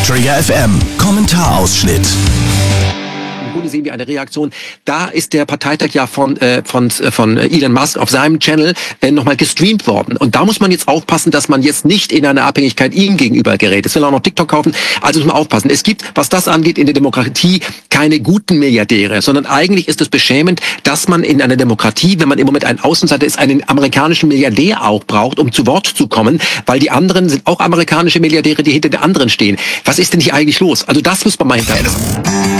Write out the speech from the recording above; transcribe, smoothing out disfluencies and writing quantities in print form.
Trigger FM Kommentarausschnitt. Im Grunde sehen wir eine Reaktion. Da ist der Parteitag ja von Elon Musk auf seinem Channel nochmal gestreamt worden. Und da muss man jetzt aufpassen, dass man jetzt nicht in eine Abhängigkeit ihm gegenüber gerät. Es will auch noch TikTok kaufen. Also muss man aufpassen. Es gibt, was das angeht, in der Demokratie keine guten Milliardäre, sondern eigentlich ist es beschämend, dass man in einer Demokratie, wenn man im Moment ein Außenseiter ist, einen amerikanischen Milliardär auch braucht, um zu Wort zu kommen, weil die anderen sind auch amerikanische Milliardäre, die hinter den anderen stehen. Was ist denn hier eigentlich los? Also das muss man mal hinterher.